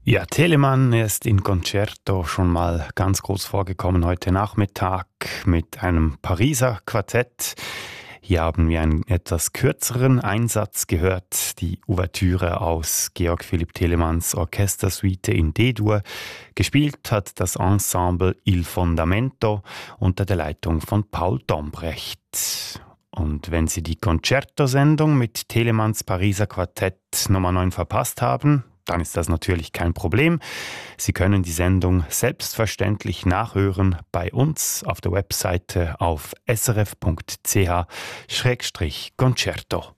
Ja, Telemann ist in Concerto schon mal ganz groß vorgekommen heute Nachmittag mit einem Pariser Quartett. Hier haben wir einen etwas kürzeren Einsatz gehört, die Ouvertüre aus Georg Philipp Telemanns Orchestersuite in D-Dur. Gespielt hat das Ensemble Il Fondamento unter der Leitung von Paul Dombrecht. Und wenn Sie die Concerto-Sendung mit Telemanns Pariser Quartett Nummer 9 verpasst haben, dann ist das natürlich kein Problem. Sie können die Sendung selbstverständlich nachhören bei uns auf der Webseite auf srf.ch-concerto.